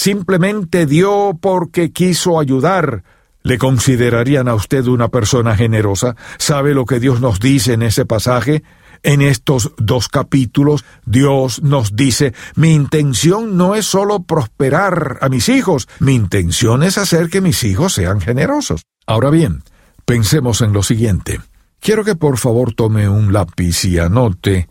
simplemente dio porque quiso ayudar, ¿le considerarían a usted una persona generosa? ¿Sabe lo que Dios nos dice en ese pasaje? En estos 2 capítulos, Dios nos dice, mi intención no es solo prosperar a mis hijos, mi intención es hacer que mis hijos sean generosos. Ahora bien, pensemos en lo siguiente. Quiero que por favor tome un lápiz y anote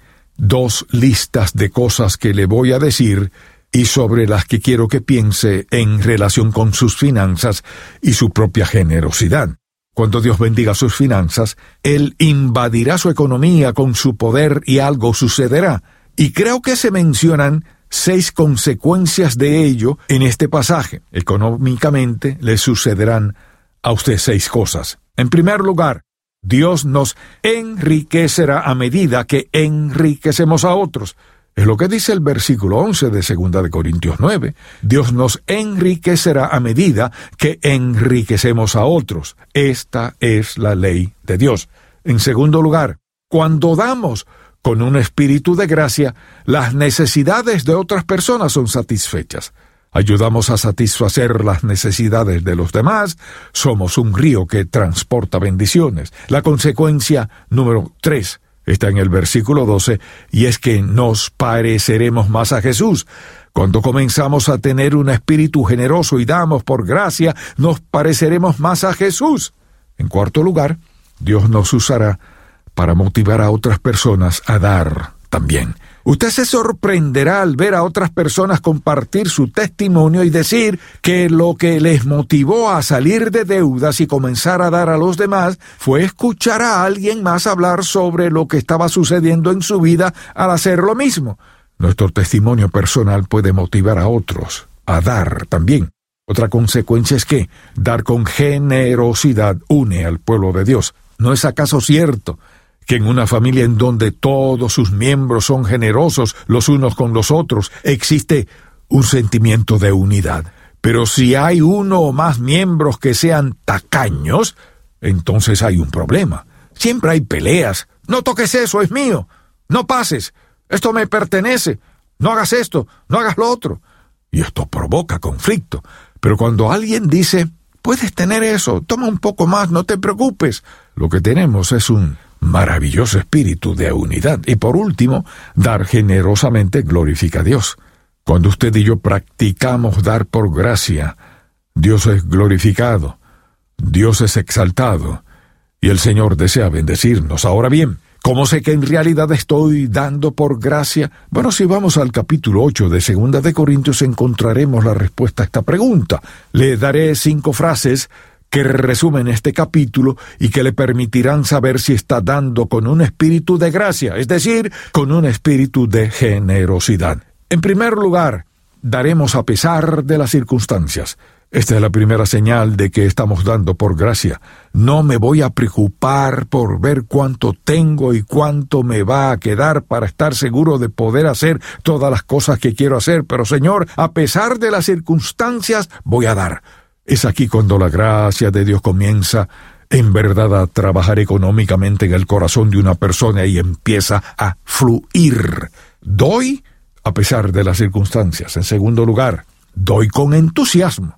2 listas de cosas que le voy a decir y sobre las que quiero que piense en relación con sus finanzas y su propia generosidad. Cuando Dios bendiga sus finanzas, Él invadirá su economía con su poder y algo sucederá. Y creo que se mencionan 6 consecuencias de ello en este pasaje. Económicamente le sucederán a usted 6 cosas. En primer lugar, Dios nos enriquecerá a medida que enriquecemos a otros. Es lo que dice el versículo 11 de 2 de Corintios 9. Dios nos enriquecerá a medida que enriquecemos a otros. Esta es la ley de Dios. En segundo lugar, cuando damos con un espíritu de gracia, las necesidades de otras personas son satisfechas. Ayudamos a satisfacer las necesidades de los demás. Somos un río que transporta bendiciones. La consecuencia número 3 está en el versículo 12, y es que nos pareceremos más a Jesús. Cuando comenzamos a tener un espíritu generoso y damos por gracia, nos pareceremos más a Jesús. En cuarto lugar, Dios nos usará para motivar a otras personas a dar también. Usted se sorprenderá al ver a otras personas compartir su testimonio y decir que lo que les motivó a salir de deudas y comenzar a dar a los demás fue escuchar a alguien más hablar sobre lo que estaba sucediendo en su vida al hacer lo mismo. Nuestro testimonio personal puede motivar a otros a dar también. Otra consecuencia es que dar con generosidad une al pueblo de Dios. ¿No es acaso cierto que en una familia en donde todos sus miembros son generosos los unos con los otros, existe un sentimiento de unidad? Pero si hay uno o más miembros que sean tacaños, entonces hay un problema. Siempre hay peleas. No toques eso, es mío. No pases. Esto me pertenece. No hagas esto, no hagas lo otro. Y esto provoca conflicto. Pero cuando alguien dice, puedes tener eso, toma un poco más, no te preocupes, lo que tenemos es un maravilloso espíritu de unidad. Y por último, dar generosamente glorifica a Dios. Cuando usted y yo practicamos dar por gracia, Dios es glorificado, Dios es exaltado, y el Señor desea bendecirnos. Ahora bien, ¿cómo sé que en realidad estoy dando por gracia? Bueno, si vamos al capítulo 8 de 2 de Corintios, encontraremos la respuesta a esta pregunta. Le daré 5 frases que resumen este capítulo y que le permitirán saber si está dando con un espíritu de gracia, es decir, con un espíritu de generosidad. En primer lugar, daremos a pesar de las circunstancias. Esta es la primera señal de que estamos dando por gracia. No me voy a preocupar por ver cuánto tengo y cuánto me va a quedar para estar seguro de poder hacer todas las cosas que quiero hacer, pero Señor, a pesar de las circunstancias, voy a dar. Es aquí cuando la gracia de Dios comienza en verdad a trabajar económicamente en el corazón de una persona y empieza a fluir. Doy a pesar de las circunstancias. En segundo lugar, doy con entusiasmo.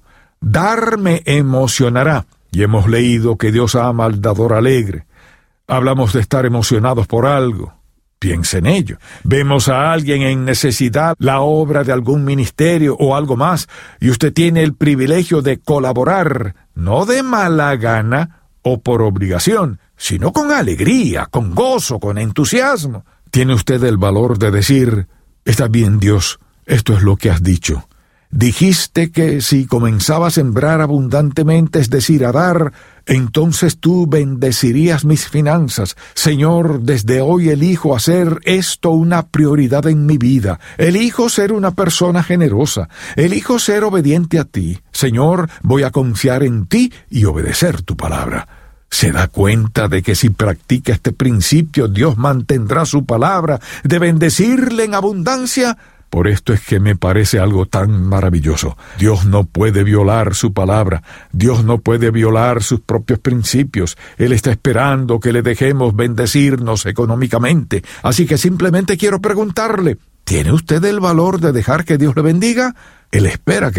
Dar me emocionará. Y hemos leído que Dios ama al dador alegre. Hablamos de estar emocionados por algo. Piense en ello. Vemos a alguien en necesidad, la obra de algún ministerio o algo más, y usted tiene el privilegio de colaborar, no de mala gana o por obligación, sino con alegría, con gozo, con entusiasmo. Tiene usted el valor de decir, está bien, Dios, esto es lo que has dicho. Dijiste que si comenzaba a sembrar abundantemente, es decir, a dar, entonces tú bendecirías mis finanzas. Señor, desde hoy elijo hacer esto una prioridad en mi vida. Elijo ser una persona generosa. Elijo ser obediente a ti. Señor, voy a confiar en ti y obedecer tu palabra. ¿Se da cuenta de que si practica este principio, Dios mantendrá su palabra de bendecirle en abundancia? Por esto es que me parece algo tan maravilloso. Dios no puede violar su palabra. Dios no puede violar sus propios principios. Él está esperando que le dejemos bendecirnos económicamente. Así que simplemente quiero preguntarle, ¿tiene usted el valor de dejar que Dios le bendiga? Él espera que